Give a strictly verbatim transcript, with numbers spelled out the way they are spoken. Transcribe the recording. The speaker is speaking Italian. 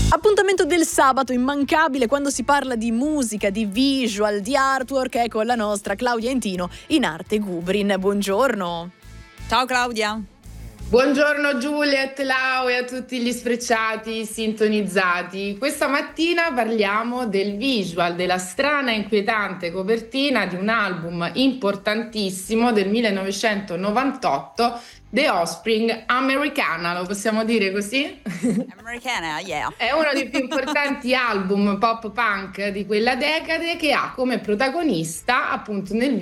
Appuntamento del sabato immancabile quando si parla di musica, di visual, di artwork, è con la nostra Claudia Intino in Arte Gubrin. Buongiorno. Ciao Claudia. Buongiorno Juliet, Lau e a tutti gli sfrecciati sintonizzati. Questa mattina parliamo del visual, della strana e inquietante copertina di un album importantissimo del millenovecentonovantotto, The Offspring Americana, lo possiamo dire così? Americana, yeah. È uno dei più importanti album pop punk di quella decade, che ha come protagonista appunto nel